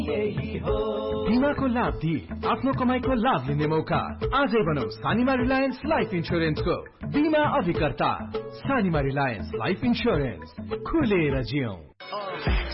बीमाको लाभ दिई आफ्नो कमाईको लाभ लिने मौका। आजै बनाऊ सानीमा रिलायन्स लाइफ इन्स्योरेन्सको बीमा अभिकर्ता। सानीमा रिलायन्स लाइफ इन्स्योरेन्स, खुलेर जियौं।